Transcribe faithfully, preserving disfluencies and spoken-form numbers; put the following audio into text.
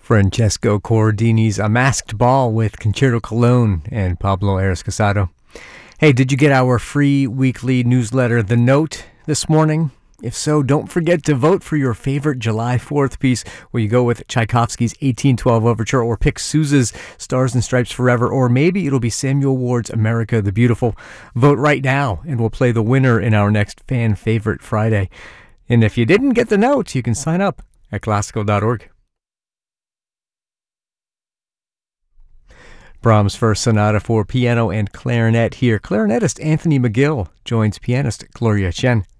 Francesco Cordini's A Masked Ball with Concerto Cologne and Pablo Ares Casado. Hey, did you get our free weekly newsletter, The Note, this morning? If so, don't forget to vote for your favorite July fourth piece, where you go with Tchaikovsky's eighteen twelve Overture, or pick Sousa's Stars and Stripes Forever, or maybe it'll be Samuel Ward's America the Beautiful. Vote right now, and we'll play the winner in our next Fan Favorite Friday. And if you didn't get the note, you can sign up at classical dot org. Brahms' First Sonata for piano and clarinet here. Clarinetist Anthony McGill joins pianist Gloria Chen.